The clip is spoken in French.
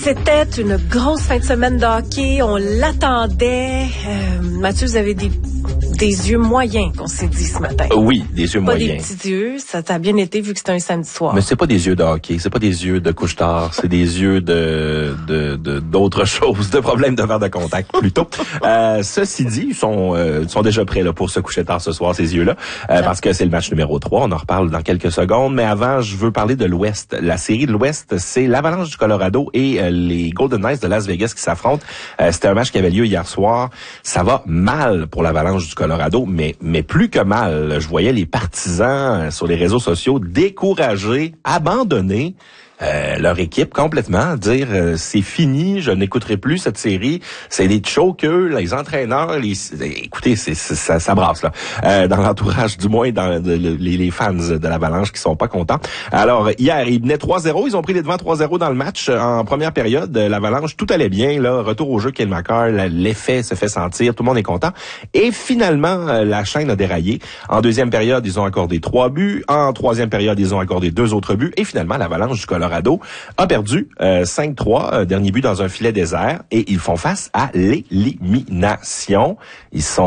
C'était une grosse fin de semaine de hockey. On l'attendait. Mathieu, vous avez des yeux moyens, qu'on s'est dit ce matin. Oui, des yeux pas moyens. Pas des petits yeux. Ça a bien été vu que c'était un samedi soir. Mais c'est pas des yeux de hockey. C'est pas des yeux de couche-tard. C'est des yeux d'autres choses, de problèmes de verre de contact, plutôt. Ceci dit, ils sont déjà prêts là, pour se coucher tard ce soir, ces yeux-là. Parce que c'est le match numéro 3. On en reparle dans quelques secondes. Mais avant, je veux parler de l'Ouest. La série de l'Ouest, c'est l'Avalanche du Colorado et les Golden Knights de Las Vegas qui s'affrontent. C'était un match qui avait lieu hier soir. Ça va mal pour l'Avalanche du Colorado, mais plus que mal. Je voyais les partisans sur les réseaux sociaux découragés, abandonnés. Leur équipe complètement, dire c'est fini, je n'écouterai plus cette série, c'est des chokers, les entraîneurs, écoutez, ça brasse là, dans l'entourage, du moins dans les fans de l'Avalanche qui sont pas contents. Alors hier, ils venaient 3-0, ils ont pris les devants 3-0 dans le match en première période. L'Avalanche, tout allait bien, là, retour au jeu, Cale Makar, l'effet se fait sentir, tout le monde est content. Et finalement, la chaîne a déraillé. En deuxième période, ils ont accordé 3 buts. En troisième période, ils ont accordé 2 autres buts. Et finalement, l'Avalanche du Colorado a perdu 5-3, dernier but dans un filet désert, et ils font face à l'élimination. Ils sont